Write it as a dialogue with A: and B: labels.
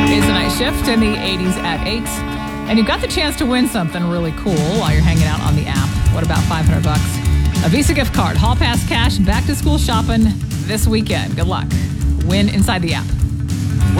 A: It's a night shift in the 80s at 8. And you've got the chance to win something really cool while you're hanging out on the app. What about $500? A Visa gift card, hall pass cash, back to school shopping this weekend. Good luck. Win inside the app.